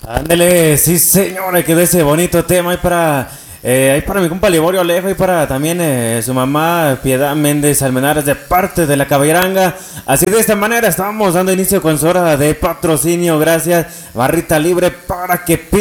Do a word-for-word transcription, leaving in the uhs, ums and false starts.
Ándele, sí señor, que de ese bonito tema ahí para, eh, ahí para mi compa Liborio Alejo y para también eh, su mamá Piedad Méndez Almenares de parte de la Caballeranga. Así de esta manera estamos dando inicio con su hora de patrocinio, gracias, barrita libre para que